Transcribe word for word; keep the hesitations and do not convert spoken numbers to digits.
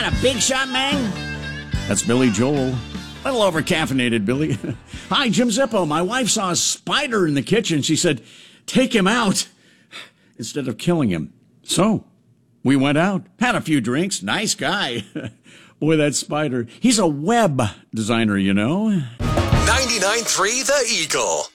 that a big shot, Mang? That's Billy Joel. A little over-caffeinated, Billy. Hi, Jim Zippo. My wife saw a spider in the kitchen. She said, take him out instead of killing him. So we went out, had a few drinks. Nice guy. Boy, that spider. He's a web designer, you know. ninety-nine point three The Eagle.